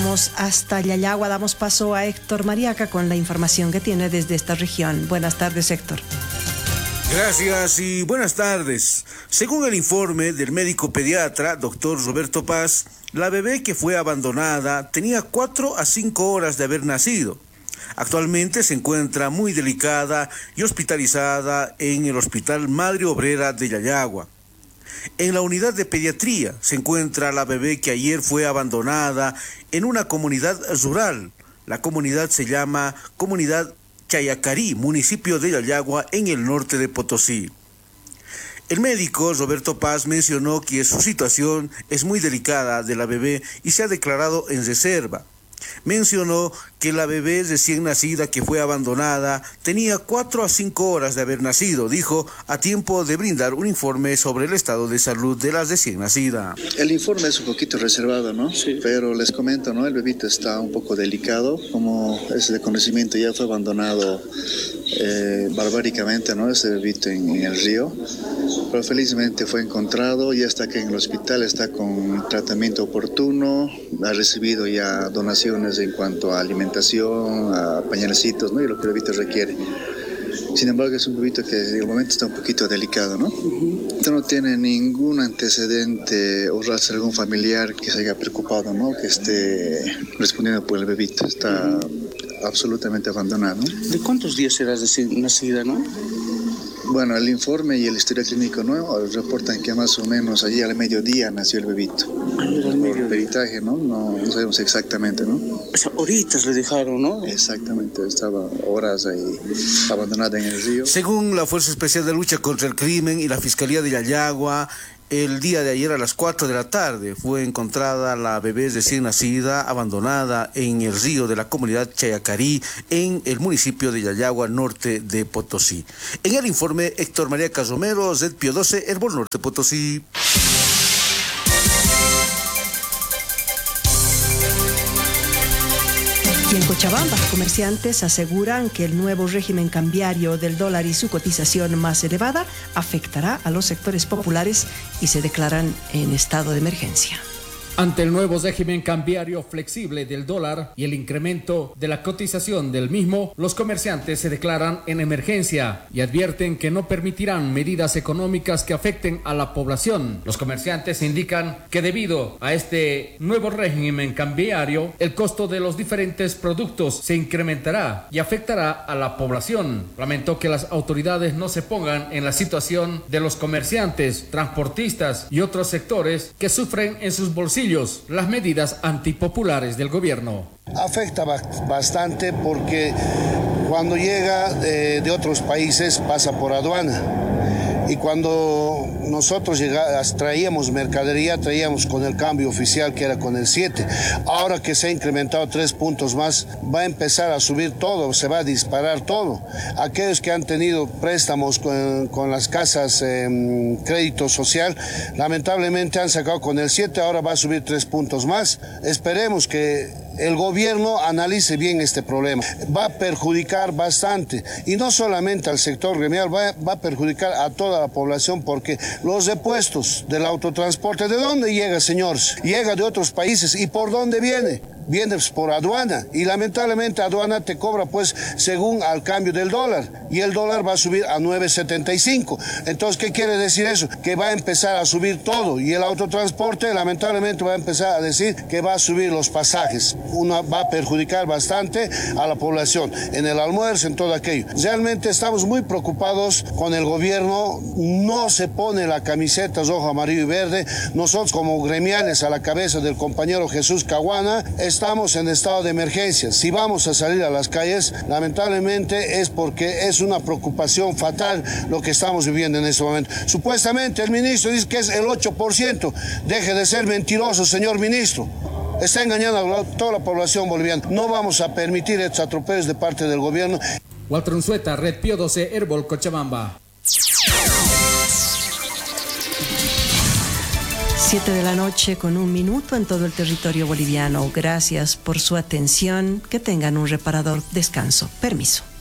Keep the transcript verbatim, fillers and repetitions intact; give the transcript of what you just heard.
vamos hasta Yayagua. Damos paso a Héctor Mariaca con la información que tiene desde esta región. Buenas tardes, Héctor. Gracias y buenas tardes. Según el informe del médico pediatra, doctor Roberto Paz, la bebé que fue abandonada tenía cuatro a cinco horas de haber nacido. Actualmente se encuentra muy delicada y hospitalizada en el Hospital Madre Obrera de Yayagua. En la unidad de pediatría se encuentra la bebé que ayer fue abandonada en una comunidad rural. La comunidad se llama Comunidad Chayacarí, municipio de Yayagua, en el norte de Potosí. El médico Roberto Paz mencionó que su situación es muy delicada de la bebé y se ha declarado en reserva. Mencionó que la bebé recién nacida que fue abandonada tenía cuatro a cinco horas de haber nacido, dijo, a tiempo de brindar un informe sobre el estado de salud de la recién nacida. El informe es un poquito reservado, ¿no? Sí. Pero les comento, ¿no? El bebito está un poco delicado, como es de conocimiento, ya fue abandonado eh, barbáricamente, ¿no? Ese bebito en, en el río, pero felizmente fue encontrado, ya está aquí en el hospital, está con tratamiento oportuno, ha recibido ya donaciones en cuanto a alimentación, a pañalecitos, ¿no? Y lo que el bebito requiere. Sin embargo, es un bebito que en el momento está un poquito delicado, ¿no? Uh-huh. Esto no tiene ningún antecedente o rastro de algún familiar que se haya preocupado, ¿no? Que esté respondiendo por el bebito. Está uh-huh. absolutamente abandonado. ¿De cuántos días eras nacida, no? Bueno, el informe y el historial clínico, ¿no? Reportan que más o menos allí al mediodía nació el bebito. Por peritaje, ¿no? ¿no? No sabemos exactamente, ¿no? O sea, horitas le dejaron, ¿no? Exactamente, estaba horas ahí abandonada en el río. Según la Fuerza Especial de Lucha contra el Crimen y la Fiscalía de Yayagua, el día de ayer a las cuatro de la tarde fue encontrada la bebé recién nacida abandonada en el río de la comunidad Chayacarí en el municipio de Yayagua, norte de Potosí. En el informe, Héctor María Casomero, Z P I O doce, Herbol Norte Potosí. Y en Cochabamba, comerciantes aseguran que el nuevo régimen cambiario del dólar y su cotización más elevada afectará a los sectores populares y se declaran en estado de emergencia. Ante el nuevo régimen cambiario flexible del dólar y el incremento de la cotización del mismo, los comerciantes se declaran en emergencia y advierten que no permitirán medidas económicas que afecten a la población. Los comerciantes indican que debido a este nuevo régimen cambiario, el costo de los diferentes productos se incrementará y afectará a la población. Lamentó que las autoridades no se pongan en la situación de los comerciantes, transportistas y otros sectores que sufren en sus bolsillos las medidas antipopulares del gobierno. Afecta bastante porque cuando llega de, de otros países pasa por aduana. Y cuando nosotros llegamos, traíamos mercadería, traíamos con el cambio oficial que era con el siete. Ahora que se ha incrementado tres puntos más, va a empezar a subir todo, se va a disparar todo. Aquellos que han tenido préstamos con, con las casas eh, crédito social, lamentablemente han sacado con el siete, ahora va a subir tres puntos más. Esperemos que el gobierno analice bien este problema. Va a perjudicar bastante, y no solamente al sector gremial, va, va a perjudicar a toda la población, porque los repuestos del autotransporte, ¿de dónde llega, señores? Llega de otros países. ¿Y por dónde viene? Viene por aduana, y lamentablemente aduana te cobra pues según al cambio del dólar, y el dólar va a subir a nueve setenta y cinco. Entonces, ¿qué quiere decir eso? Que va a empezar a subir todo, y el autotransporte lamentablemente va a empezar a decir que va a subir los pasajes. Uno va a perjudicar bastante a la población en el almuerzo, en todo aquello. Realmente estamos muy preocupados con el gobierno, no se pone la camiseta rojo, amarillo y verde. Nosotros como gremiales, a la cabeza del compañero Jesús Caguana, estamos en estado de emergencia. Si vamos a salir a las calles, lamentablemente es porque es una preocupación fatal lo que estamos viviendo en este momento. Supuestamente el ministro dice que es el ocho por ciento. Deje de ser mentiroso, señor ministro. Está engañando a toda la población boliviana. No vamos a permitir estos atropellos de parte del gobierno. Walter Unzueta, Red P I O doce, Herbol, Cochabamba. Siete de la noche con un minuto en todo el territorio boliviano. Gracias por su atención. Que tengan un reparador descanso. Permiso.